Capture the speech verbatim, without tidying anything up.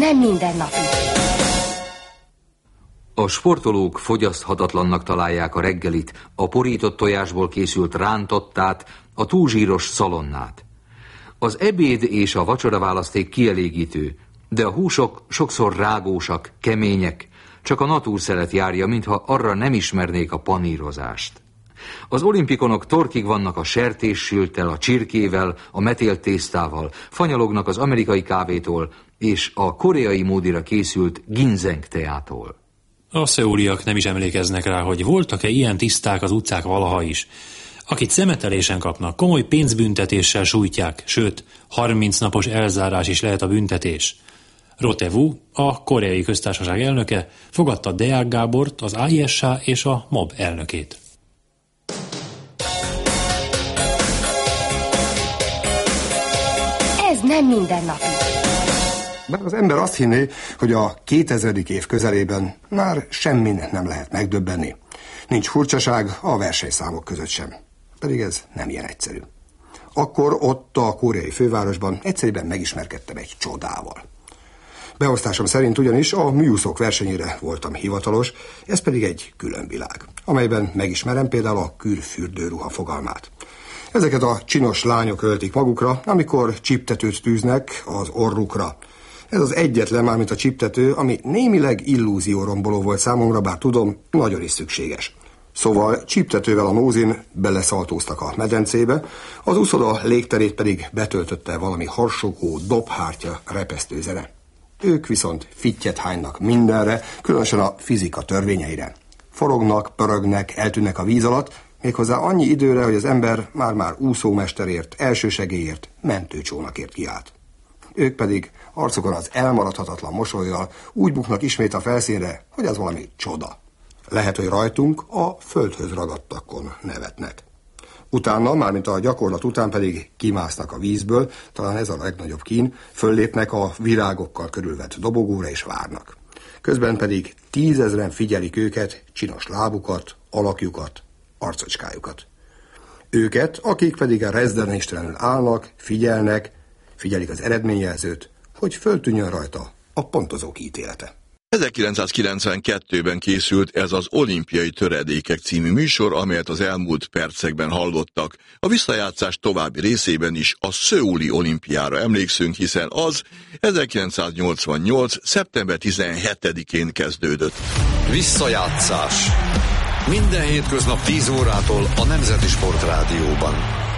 nem mindennapi. A sportolók fogyaszthatatlannak találják a reggelit, a porított tojásból készült rántottát, a túlzsíros szalonnát. Az ebéd és a vacsora választék kielégítő, de a húsok sokszor rágósak, kemények, csak a natúrszelet járja, mintha arra nem ismernék a panírozást. Az olimpikonok torkig vannak a sertéssülttel, a csirkével, a metélt tésztával, fanyalognak az amerikai kávétól és a koreai módira készült ginseng teától. A szeuliak nem is emlékeznek rá, hogy voltak-e ilyen tiszták az utcák valaha is. Akit szemetelésen kapnak, komoly pénzbüntetéssel sújtják, sőt, harminc napos elzárás is lehet a büntetés. Rotevu, a koreai köztársaság elnöke, fogadta Deák Gábort, az á i es á és a MOB elnökét. Ez nem mindennapi. Bár az ember azt hinné, hogy a kétezredik év közelében már semmin nem lehet megdöbbenni. Nincs furcsaság a versenyszámok között sem. Pedig ez nem ilyen egyszerű. Akkor ott a koreai fővárosban egyszerűen megismerkedtem egy csodával. Beosztásom szerint ugyanis a műúszók versenyére voltam hivatalos, ez pedig egy külön világ, amelyben megismerem például a külfürdőruha fogalmát. Ezeket a csinos lányok öltik magukra, amikor csiptetőt tűznek az orrukra. Ez az egyetlen, mármint a csiptető, ami némileg illúzióromboló volt számomra, bár tudom, nagyon is szükséges. Szóval csiptetővel a nózin beleszaltóztak a medencébe, az úszoda légterét pedig betöltötte valami harsogó, dobhártya repesztő zene. Ők viszont fittyet hánynak mindenre, különösen a fizika törvényeire. Forognak, pörögnek, eltűnnek a víz alatt, méghozzá annyi időre, hogy az ember már-már úszómesterért, elsősegélyért, mentőcsónakért kiállt. Ők pedig arcukon az elmaradhatatlan mosollyal úgy buknak ismét a felszínre, hogy az valami csoda. Lehet, hogy rajtunk a földhöz ragadtakon nevetnek. Utána, mármint a gyakorlat után pedig kimásznak a vízből, talán ez a legnagyobb kín, föllépnek a virágokkal körülvett dobogóra és várnak. Közben pedig tízezren figyelik őket, csinos lábukat, alakjukat, arcocskájukat. Őket, akik pedig a rezdenéstelenül állnak, figyelnek, figyelik az eredményjelzőt, hogy föltűnjön rajta a pontozók ítélete. ezerkilencszázkilencvenkettőben készült ez az Olimpiai Töredékek című műsor, amelyet az elmúlt percekben hallottak. A visszajátszás további részében is a szöuli olimpiára emlékszünk, hiszen az ezerkilencszáznyolcvannyolc. szeptember tizenhetedikén kezdődött. Visszajátszás. Minden hétköznap tíz órától a Nemzeti Sportrádióban.